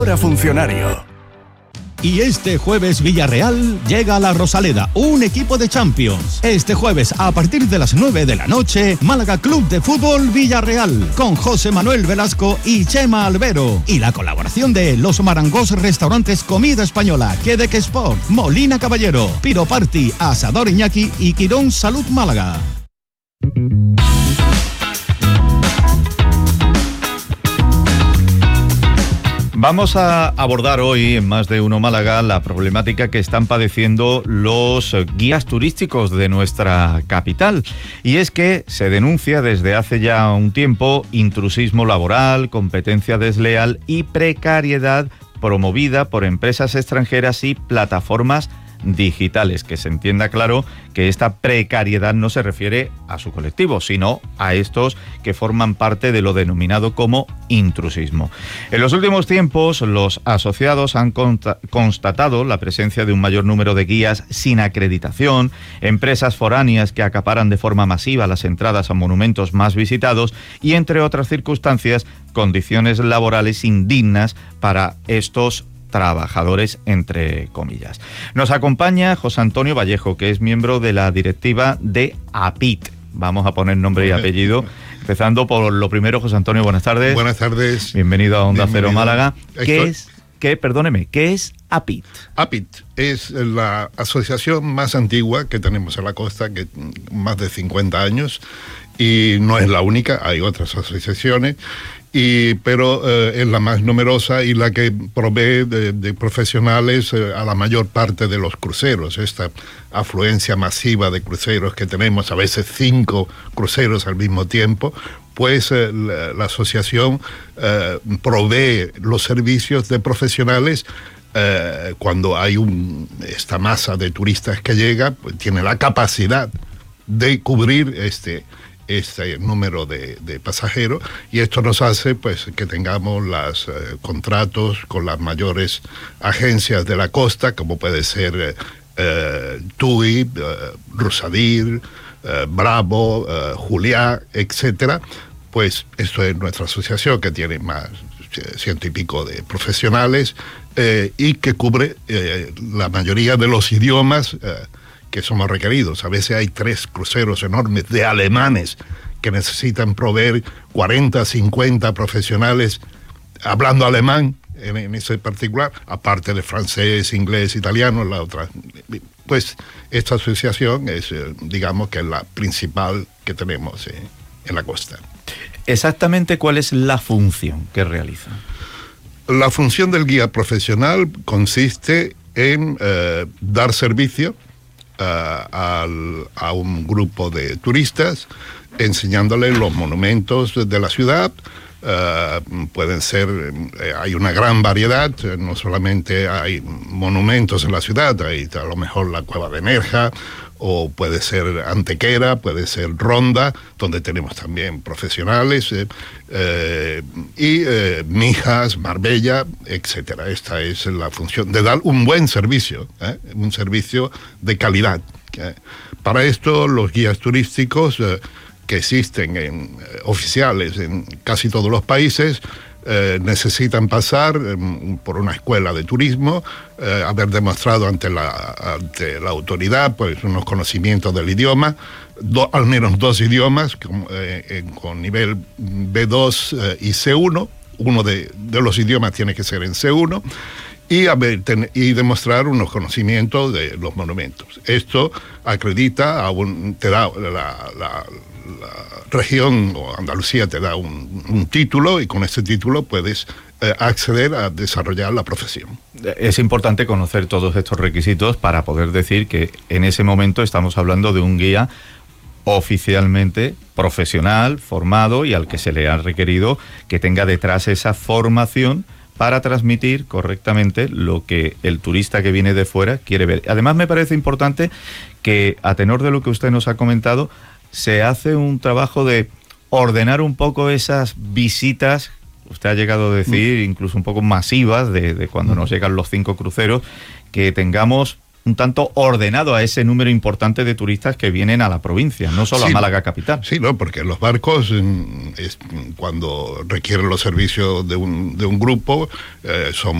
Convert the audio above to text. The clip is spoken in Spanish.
Funcionario. Y este jueves Villarreal llega a la Rosaleda, un equipo de Champions. Este jueves a partir de las 9 de la noche, Málaga Club de Fútbol Villarreal, con José Manuel Velasco y Chema Albero. Y la colaboración de Los Marangos Restaurantes Comida Española, Quebec Sport, Molina Caballero, Piro Party, Asador Iñaki y Quirón Salud Málaga. Vamos a abordar hoy en Más de Uno Málaga la problemática que están padeciendo los guías turísticos de nuestra capital. Y es que se denuncia desde hace ya un tiempo intrusismo laboral, competencia desleal y precariedad promovida por empresas extranjeras y plataformas digitales. Que se entienda claro que esta precariedad no se refiere a su colectivo, sino a estos que forman parte de lo denominado como intrusismo. En los últimos tiempos, los asociados han constatado la presencia de un mayor número de guías sin acreditación, empresas foráneas que acaparan de forma masiva las entradas a monumentos más visitados y, entre otras circunstancias, condiciones laborales indignas para estos trabajadores, entre comillas. Nos acompaña José Antonio Vallejo, que es miembro de la directiva de APIT. Vamos a poner nombre y apellido. Empezando por lo primero, José Antonio, buenas tardes. Buenas tardes. Bienvenido a Onda Cero Málaga. ¿Qué es APIT? APIT es la asociación más antigua que tenemos en la costa, que más de 50 años, y no es la única, hay otras asociaciones, pero es la más numerosa y la que provee de profesionales a la mayor parte de los cruceros. Esta afluencia masiva de cruceros que tenemos, a veces 5 cruceros al mismo tiempo, pues la asociación provee los servicios de profesionales. Cuando hay esta masa de turistas que llega, pues tiene la capacidad de cubrir este número de pasajeros, y esto nos hace pues que tengamos los contratos con las mayores agencias de la costa, como puede ser TUI, Rusadir, Bravo, Juliá, etcétera. Pues esto es nuestra asociación, que tiene más 100 y pico de profesionales y que cubre la mayoría de los idiomas que somos requeridos. A veces hay 3 cruceros enormes de alemanes que necesitan proveer 40, 50 profesionales hablando alemán en ese particular, aparte de francés, inglés, italiano, la otra. Pues esta asociación es, digamos, que es la principal que tenemos en la costa. Exactamente, ¿cuál es la función que realiza? La función del guía profesional consiste en dar servicio a un grupo de turistas, enseñándoles los monumentos de la ciudad. Pueden ser, hay una gran variedad, no solamente hay monumentos en la ciudad, hay a lo mejor la Cueva de Nerja, o puede ser Antequera, puede ser Ronda, donde tenemos también profesionales, y Mijas, Marbella, etcétera. Esta es la función de dar un buen servicio, un servicio de calidad. Para esto, los guías turísticos que existen oficiales en casi todos los países necesitan pasar por una escuela de turismo, haber demostrado ante la autoridad pues unos conocimientos del idioma, al menos 2 idiomas con nivel B2 y C1. Uno de los idiomas tiene que ser en C1, y demostrar unos conocimientos de los monumentos. Esto acredita, te da la región, o Andalucía te da un título, y con este título puedes acceder a desarrollar la profesión. Es importante conocer todos estos requisitos para poder decir que en ese momento estamos hablando de un guía oficialmente profesional, formado, y al que se le ha requerido que tenga detrás esa formación para transmitir correctamente lo que el turista que viene de fuera quiere ver. Además, me parece importante que, a tenor de lo que usted nos ha comentado, se hace un trabajo de ordenar un poco esas visitas, usted ha llegado a decir, incluso un poco masivas, de cuando nos llegan los 5 cruceros, que tengamos un tanto ordenado a ese número importante de turistas que vienen a la provincia, no solo a Málaga capital. Sí, no, porque los barcos, cuando requieren los servicios de un grupo, son